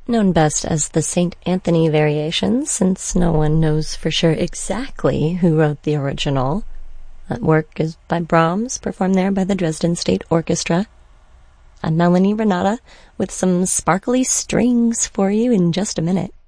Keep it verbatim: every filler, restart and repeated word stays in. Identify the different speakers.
Speaker 1: known best as the Saint Anthony Variations, since no one knows for sure exactly who wrote the original. That work is by Brahms, performed there by the Dresden State Orchestra. And Melanie Renata with some sparkly strings for you in just a minute.